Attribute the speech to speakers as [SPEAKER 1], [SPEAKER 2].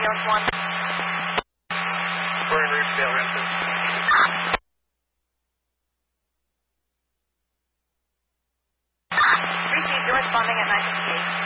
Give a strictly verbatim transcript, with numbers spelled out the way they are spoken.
[SPEAKER 1] ambulance one.
[SPEAKER 2] We're in Ridgedale, Renton.
[SPEAKER 1] Received, you're responding at nine fifty-eight.